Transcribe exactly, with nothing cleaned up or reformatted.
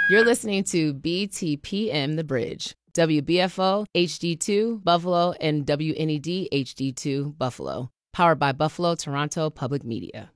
You're listening to B T P M The Bridge, W B F O H D two Buffalo and W N E D H D two Buffalo, powered by Buffalo Toronto Public Media.